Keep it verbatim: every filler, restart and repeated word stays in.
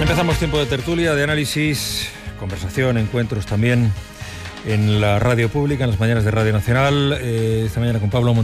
Empezamos tiempo de tertulia, de análisis, conversación, encuentros también en la radio pública, en las mañanas de Radio Nacional. Eh, esta mañana con Pablo Montes.